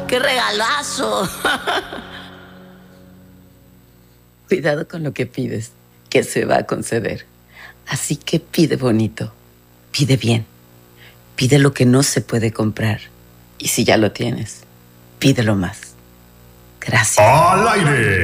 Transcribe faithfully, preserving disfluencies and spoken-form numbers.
¡Qué regalazo! Cuidado con lo que pides, que se va a conceder. Así que pide bonito, pide bien, pide lo que no se puede comprar. Y si ya lo tienes, pídelo más. Gracias. Al aire.